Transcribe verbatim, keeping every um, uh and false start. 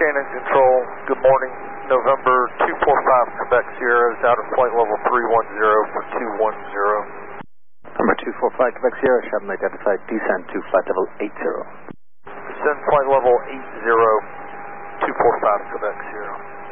Shannon Control, good morning. November two four five Quebec Sierra is out at flight level three one zero for two one zero. Number two four five Quebec Sierra, Chevron identified, descend to flight level eight zero. Descend flight level eight zero, two four five Quebec Sierra.